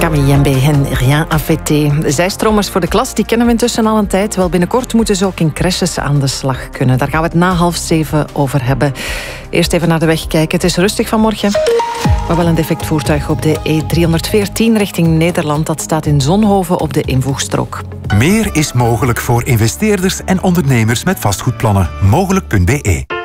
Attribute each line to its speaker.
Speaker 1: Camille Mbé en Rien à fêter. Zijstromers voor de klas, die kennen we intussen al een tijd. Wel, binnenkort moeten ze ook in crèches aan de slag kunnen. Daar gaan we het na 6:30 over hebben. Eerst even naar de weg kijken. Het is rustig vanmorgen, maar wel een defect voertuig op de E314 richting Nederland. Dat staat in Zonhoven op de invoegstrook.
Speaker 2: Meer is mogelijk voor investeerders en ondernemers met vastgoedplannen. Mogelijk.be